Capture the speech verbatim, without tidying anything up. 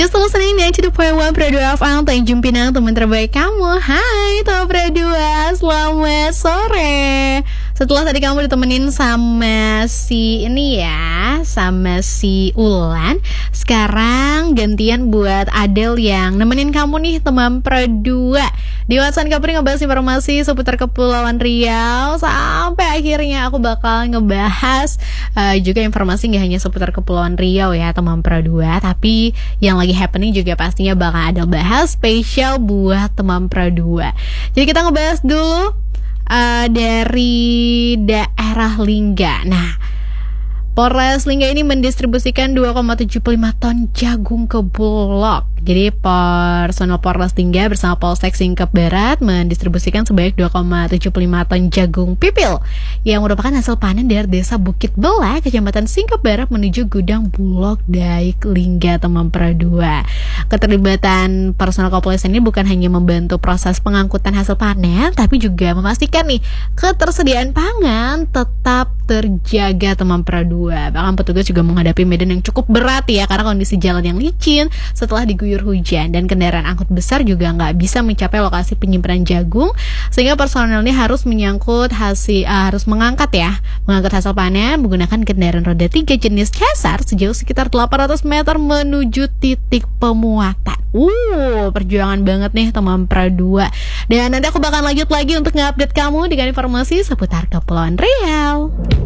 You still listening to the point one Pro dua F M, Tanjung Pinang, teman terbaik kamu. Hai teman Pro dua, selamat sore. Setelah tadi kamu ditemenin sama si ini ya, sama si Ulan, sekarang gantian buat Adel yang nemenin kamu nih teman Pro dua. Di WhatsApp Kapri ngebahas informasi seputar Kepulauan Riau. Sampai akhirnya aku bakal ngebahas uh, juga informasi gak hanya seputar Kepulauan Riau ya teman Pro dua, tapi yang lagi happening juga pastinya bakal ada bahas spesial buat teman Pro dua. Jadi kita ngebahas dulu uh, dari daerah Lingga. Nah, Polres Lingga ini mendistribusikan dua koma tujuh lima ton jagung ke Bulog. Jadi personel Polres Lingga bersama Polsek Singkep Barat mendistribusikan sebanyak dua koma tujuh lima ton jagung pipil yang merupakan hasil panen dari Desa Bukit Bela, Kecamatan Singkep Barat menuju gudang Bulog Daik Lingga teman Pro dua. Keterlibatan personel kepolisian ini bukan hanya membantu proses pengangkutan hasil panen, tapi juga memastikan nih ketersediaan pangan tetap terjaga teman Pro dua. Bahkan petugas juga menghadapi medan yang cukup berat ya, karena kondisi jalan yang licin setelah diguyur hujan dan kendaraan angkut besar juga nggak bisa mencapai lokasi penyimpanan jagung, sehingga personel ini harus menyangkut hasil uh, harus mengangkat ya mengangkat hasil panen menggunakan kendaraan roda tiga jenis Casar sejauh sekitar delapan ratus meter menuju titik pemuatan. Uh, perjuangan banget nih teman Pro dua. Dan nanti aku bakal lanjut lagi untuk nge-update kamu dengan informasi seputar Kepulauan Riau.